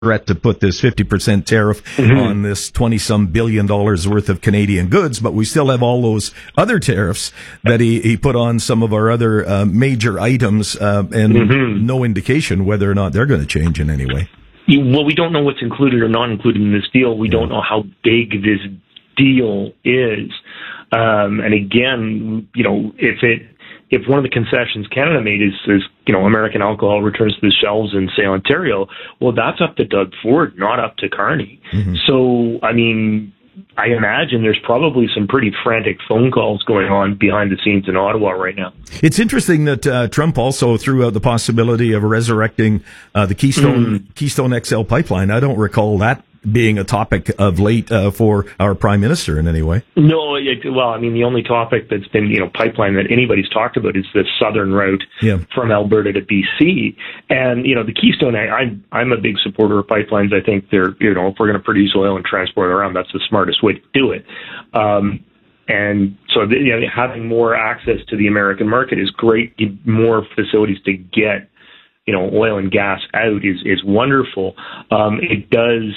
threat to put this 50% tariff on this 20-some billion dollars worth of Canadian goods, but we still have all those other tariffs that he put on some of our other major items, and no indication whether or not they're going to change in any way. Well, we don't know what's included or not included in this deal. We don't know how big this deal is. And again, if one of the concessions Canada made is American alcohol returns to the shelves in, say, Ontario, well, that's up to Doug Ford, not up to Carney. So, I mean, I imagine there's probably some pretty frantic phone calls going on behind the scenes in Ottawa right now. It's interesting that Trump also threw out the possibility of resurrecting the Keystone XL pipeline. I don't recall that being a topic of late for our Prime Minister in any way. No, well, I mean, the only topic that's been, pipeline that anybody's talked about is the southern route from Alberta to BC. And, the Keystone, I'm a big supporter of pipelines. I think they're, if we're going to produce oil and transport it around, that's the smartest way to do it. And so, having more access to the American market is great. More facilities to get, oil and gas out is wonderful. It does,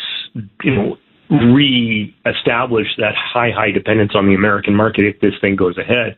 re-establish that high dependence on the American market if this thing goes ahead.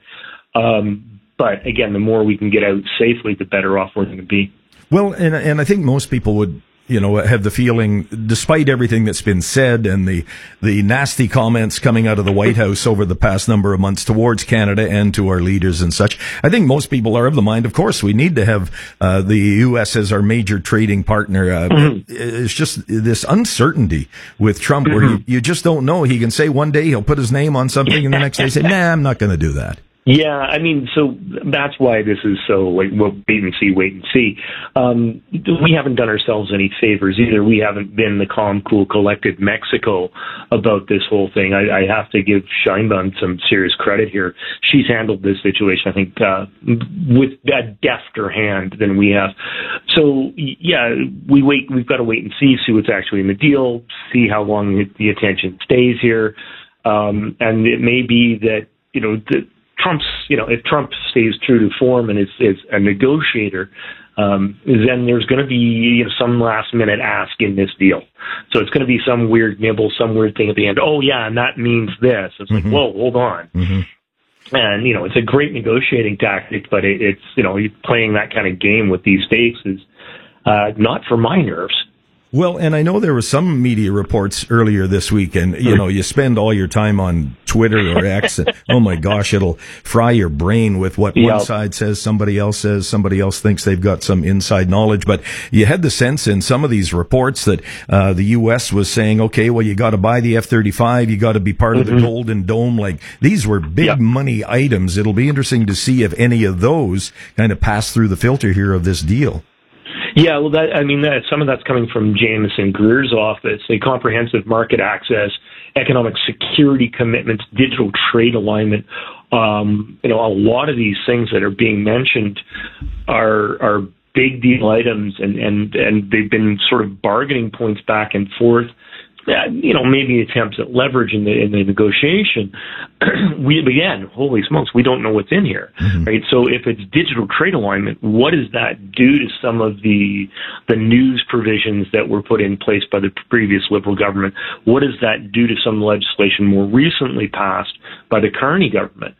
But again, the more we can get out safely, the better off we're going to be. Well, and I think most people would, have the feeling, despite everything that's been said and the nasty comments coming out of the White House over the past number of months towards Canada and to our leaders and such, I think most people are of the mind, of course, we need to have the U.S. as our major trading partner. It's just this uncertainty with Trump where you just don't know. He can say one day he'll put his name on something and the next day say, nah, I'm not going to do that. Yeah, I mean, so that's why this is so, we'll wait and see. We haven't done ourselves any favors either. We haven't been the calm, cool, collected Mexico about this whole thing. I have to give Sheinbaum some serious credit here. She's handled this situation, I think, with a defter hand than we have. So, yeah, we've got to wait and see what's actually in the deal, see how long the attention stays here. And it may be that, if Trump stays true to form and is a negotiator, then there's going to be some last minute ask in this deal. So it's going to be some weird nibble, some weird thing at the end. Oh yeah, and that means this. It's like, whoa, hold on. And it's a great negotiating tactic, but it's playing that kind of game with these stakes is not for my nerves. Well, and I know there were some media reports earlier this week, and, you spend all your time on Twitter or X, and, oh my gosh, it'll fry your brain with what one side says, somebody else thinks they've got some inside knowledge. But you had the sense in some of these reports that the U.S. was saying, okay, well, you got to buy the F-35, you got to be part of the Golden Dome. Like, these were big money items. It'll be interesting to see if any of those kind of pass through the filter here of this deal. Yeah, well, some of that's coming from Jameson Greer's office. The comprehensive market access, economic security commitments, digital trade alignment. A lot of these things that are being mentioned are big deal items, and they've been sort of bargaining points back and forth. Maybe attempts at leverage in the negotiation. Again, holy smokes, we don't know what's in here, right? So if it's digital trade alignment, what does that do to some of the news provisions that were put in place by the previous Liberal government? What does that do to some legislation more recently passed by the Carney government?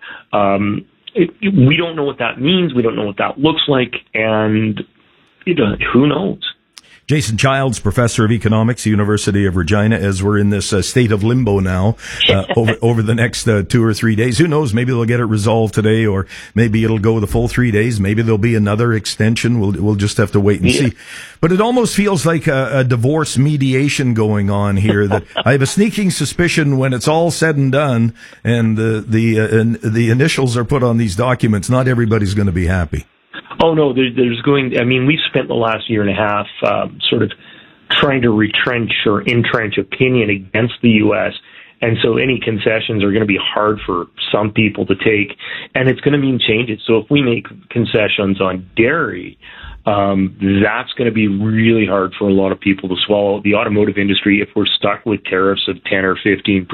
We don't know what that means. We don't know what that looks like, and who knows? Jason Childs, professor of economics, University of Regina, as we're in this state of limbo now, over the next 2 or 3 days. Who knows? Maybe they'll get it resolved today, or maybe it'll go the full 3 days. Maybe there'll be another extension. We'll just have to wait and see. But it almost feels like a divorce mediation going on here, that I have a sneaking suspicion when it's all said and done and the initials are put on these documents, not everybody's going to be happy. Oh, no, we've spent the last year and a half sort of trying to retrench or entrench opinion against the U.S., and so any concessions are going to be hard for some people to take, and it's going to mean changes. So if we make concessions on dairy, that's going to be really hard for a lot of people to swallow. The automotive industry, if we're stuck with tariffs of 10 or 15%,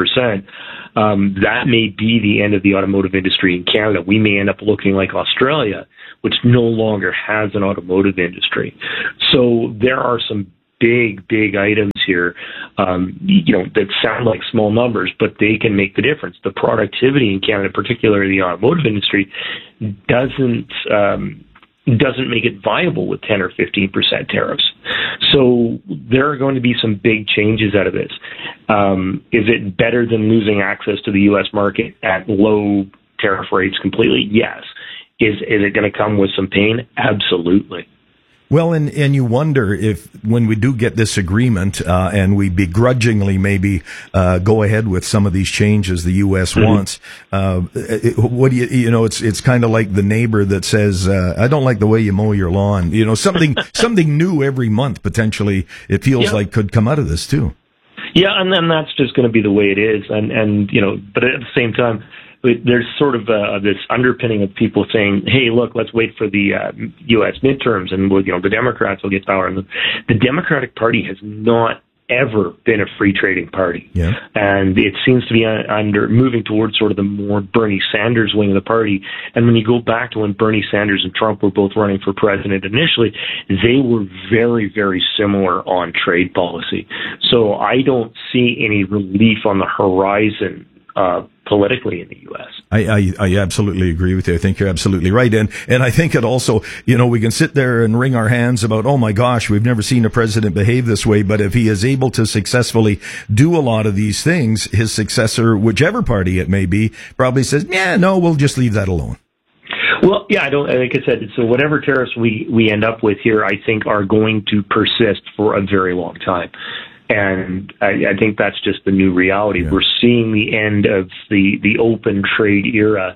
that may be the end of the automotive industry in Canada. We may end up looking like Australia, which no longer has an automotive industry. So there are some big items here, that sound like small numbers, but they can make the difference. The productivity in Canada, particularly the automotive industry, doesn't make it viable with 10 or 15% tariffs. So there are going to be some big changes out of this. Is it better than losing access to the U.S. market at low tariff rates completely? Yes. Is it going to come with some pain? Absolutely. Well, and you wonder if when we do get this agreement, and we begrudgingly maybe go ahead with some of these changes the U.S. wants, what do it's kind of like the neighbor that says, I don't like the way you mow your lawn. Something new every month potentially it feels like could come out of this too. Yeah, and then that's just going to be the way it is. And but at the same time, there's sort of this underpinning of people saying, hey, look, let's wait for the U.S. midterms and the Democrats will get power. And the Democratic Party has not ever been a free trading party. Yeah. And it seems to be moving towards sort of the more Bernie Sanders wing of the party. And when you go back to when Bernie Sanders and Trump were both running for president initially, they were very, very similar on trade policy. So I don't see any relief on the horizon politically in the U.S. I absolutely agree with you. I think you're absolutely right. And I think it also, we can sit there and wring our hands about, oh my gosh, we've never seen a president behave this way. But if he is able to successfully do a lot of these things, his successor, whichever party it may be, probably says, we'll just leave that alone. Well, yeah, like I said, so whatever tariffs we end up with here, I think are going to persist for a very long time. And I think that's just the new reality. Yeah. We're seeing the end of the open trade era.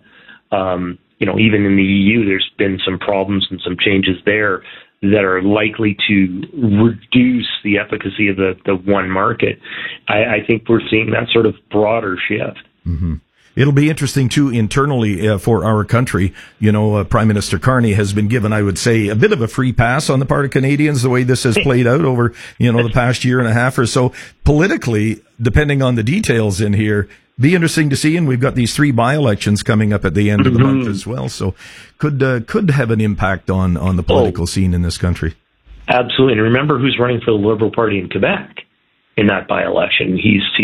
Even in the EU, there's been some problems and some changes there that are likely to reduce the efficacy of the one market. I think we're seeing that sort of broader shift. Mm-hmm. It'll be interesting, too, internally for our country. Prime Minister Carney has been given, I would say, a bit of a free pass on the part of Canadians, the way this has played out over, the past year and a half or so. Politically, depending on the details in here, be interesting to see. And we've got these 3 by-elections coming up at the end of the month as well. So could have an impact on the political scene in this country. Absolutely. And remember who's running for the Liberal Party in Quebec. In that by-election,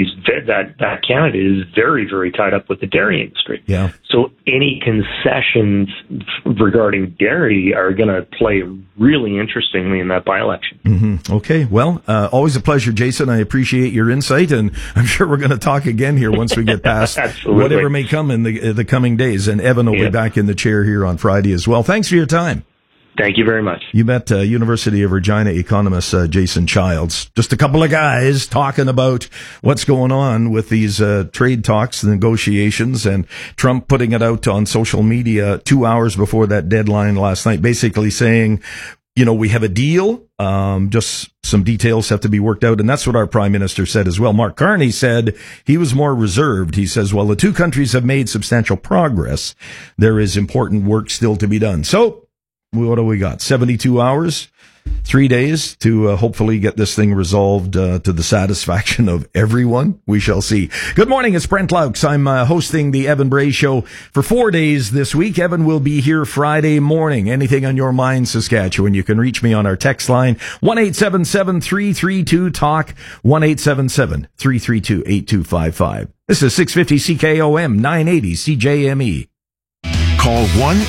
that candidate is very, very tied up with the dairy industry. Yeah. So any concessions regarding dairy are going to play really interestingly in that by-election. Mm-hmm. Okay. Well, always a pleasure, Jason. I appreciate your insight, and I'm sure we're going to talk again here once we get past whatever may come in the coming days. And Evan will be back in the chair here on Friday as well. Thanks for your time. Thank you very much. You met University of Regina economist Jason Childs. Just a couple of guys talking about what's going on with these trade talks, negotiations, and Trump putting it out on social media 2 hours before that deadline last night, basically saying, we have a deal, just some details have to be worked out. And that's what our prime minister said as well. Mark Carney said he was more reserved. He says, well, the two countries have made substantial progress. There is important work still to be done. So, what do we got? 72 hours, 3 days to hopefully get this thing resolved to the satisfaction of everyone. We shall see. Good morning. It's Brent Laux. I'm hosting the Evan Bray Show for 4 days this week. Evan will be here Friday morning. Anything on your mind, Saskatchewan? You can reach me on our text line, 1-877-332-TALK, 1-877-332-8255. This is 650 CKOM, 980 CJME. Call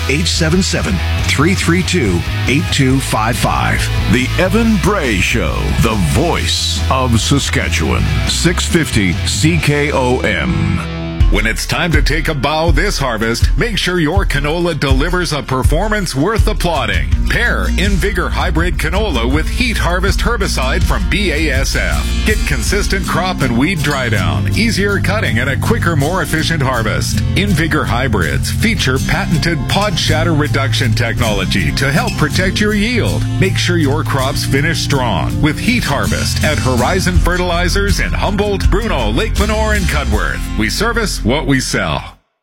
1-877-332-8255. The Evan Bray Show, the voice of Saskatchewan. 650 CKOM. When it's time to take a bow this harvest, make sure your canola delivers a performance worth applauding. Pair InVigor Hybrid Canola with Heat Harvest Herbicide from BASF. Get consistent crop and weed dry down, easier cutting, and a quicker, more efficient harvest. InVigor Hybrids feature patented pod shatter reduction technology to help protect your yield. Make sure your crops finish strong with Heat Harvest at Horizon Fertilizers in Humboldt, Bruno, Lake Lenore, and Cudworth. We service what we sell.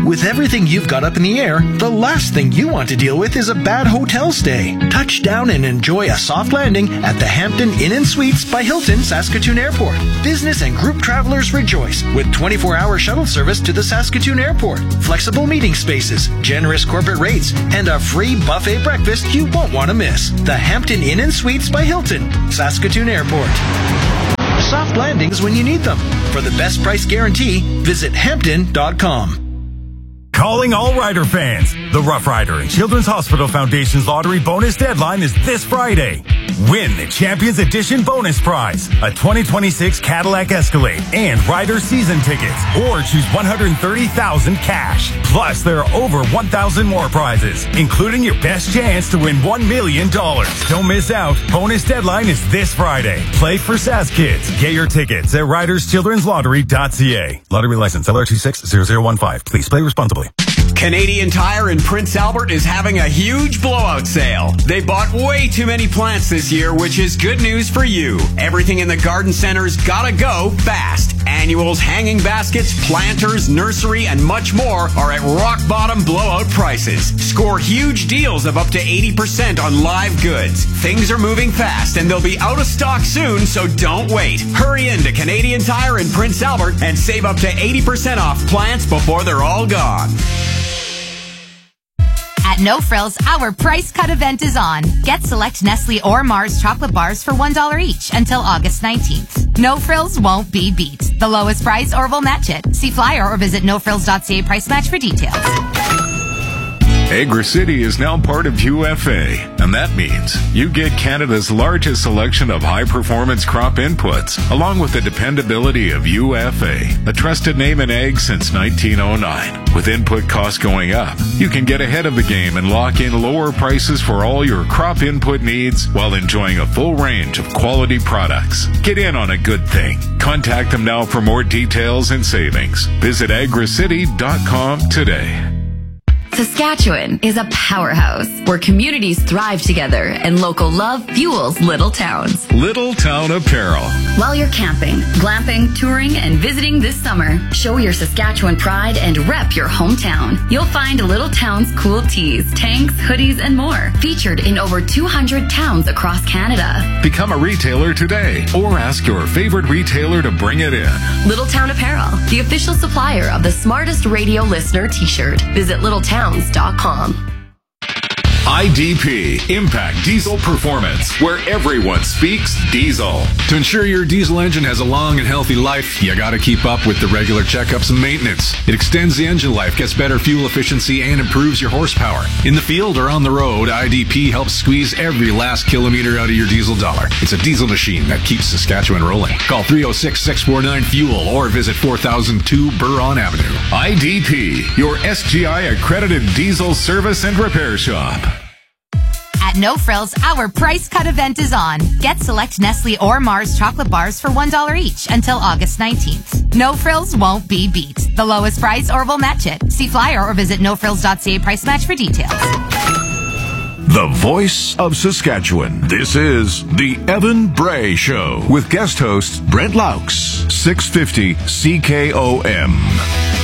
With everything you've got up in the air, the last thing you want to deal with is a bad hotel stay. Touch down and enjoy a soft landing at the Hampton Inn & Suites by Hilton Saskatoon Airport. Business and group travelers rejoice with 24-hour shuttle service to the Saskatoon Airport, flexible meeting spaces, generous corporate rates, and a free buffet breakfast you won't want to miss. The Hampton Inn & Suites by Hilton, Saskatoon Airport. Soft landings when you need them. For the best price guarantee, visit Hampton.com. Calling all Rider fans. The Rough Rider and Children's Hospital Foundation's lottery bonus deadline is this Friday. Win the Champions Edition bonus prize, a 2026 Cadillac Escalade and Rider season tickets, or choose $130,000 cash. Plus, there are over 1,000 more prizes, including your best chance to win $1 million. Don't miss out. Bonus deadline is this Friday. Play for Sask Kids. Get your tickets at riderschildrenslottery.ca. Lottery license LR260015. Please play responsibly. Canadian Tire in Prince Albert is having a huge blowout sale. They bought way too many plants this year, which is good news for you. Everything in the garden center's gotta go fast. Annuals, hanging baskets, planters, nursery, and much more are at rock bottom blowout prices. Score huge deals of up to 80% on live goods. Things are moving fast and they'll be out of stock soon, so don't wait. Hurry into Canadian Tire in Prince Albert and save up to 80% off plants before they're all gone. At No Frills, our price cut event is on. Get select Nestle or Mars chocolate bars for $1 each until August 19th. No Frills won't be beat. The lowest price or we'll match it. See flyer or visit nofrills.ca price match for details. Agri-City is now part of UFA, and that means you get Canada's largest selection of high-performance crop inputs, along with the dependability of UFA, a trusted name in ag since 1909. With input costs going up, you can get ahead of the game and lock in lower prices for all your crop input needs while enjoying a full range of quality products. Get in on a good thing. Contact them now for more details and savings. Visit agricity.com today. Saskatchewan is a powerhouse where communities thrive together and local love fuels little towns. Little Town Apparel. While you're camping, glamping, touring, and visiting this summer, show your Saskatchewan pride and rep your hometown. You'll find Little Town's cool tees, tanks, hoodies, and more, featured in over 200 towns across Canada. Become a retailer today or ask your favorite retailer to bring it in. Little Town Apparel, the official supplier of the Smartest Radio Listener t-shirt. Visit littletowns.com. IDP, Impact Diesel Performance, where everyone speaks diesel. To ensure your diesel engine has a long and healthy life, you gotta keep up with the regular checkups and maintenance. It extends the engine life, gets better fuel efficiency, and improves your horsepower. In the field or on the road, IDP helps squeeze every last kilometer out of your diesel dollar. It's a diesel machine that keeps Saskatchewan rolling. Call 306-649-FUEL or visit 4002 Buron Avenue. IDP, your SGI accredited diesel service and repair shop. At No Frills, our price cut event is on. Get select Nestle or Mars chocolate bars for $1 each until August 19th. No Frills won't be beat. The lowest price or we'll match it. See flyer or visit nofrills.ca price match for details. The voice of Saskatchewan. This is The Evan Bray Show with guest host Brent Laux, 650 CKOM.